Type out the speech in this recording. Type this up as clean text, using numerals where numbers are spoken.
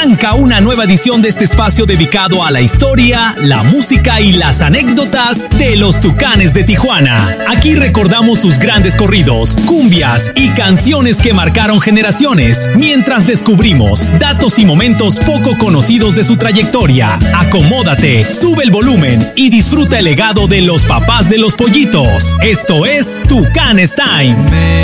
Arranca una nueva edición de este espacio dedicado a la historia, la música y las anécdotas de los Tucanes de Tijuana. Aquí recordamos sus grandes corridos, cumbias y canciones que marcaron generaciones, mientras descubrimos datos y momentos poco conocidos de su trayectoria. Acomódate, sube el volumen y disfruta el legado de los papás de los pollitos. Esto es Tucanes Time.